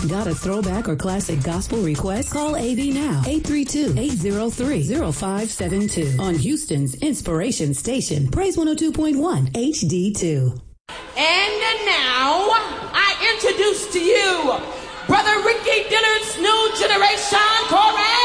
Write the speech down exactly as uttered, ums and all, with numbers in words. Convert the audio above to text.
Got a throwback or classic gospel request? Call A D now, eight three two, eight zero three, zero five seven two on Houston's Inspiration Station, Praise one oh two point one H D two. And now, I introduce to you Brother Ricky Dillard's New Generation Chorus.